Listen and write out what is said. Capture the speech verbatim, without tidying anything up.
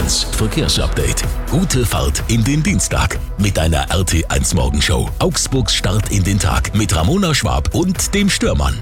eins Verkehrsupdate. Gute Fahrt in den Dienstag mit deiner R T eins Morgenshow. Augsburgs Start in den Tag mit Ramona Schwab und dem Störmann.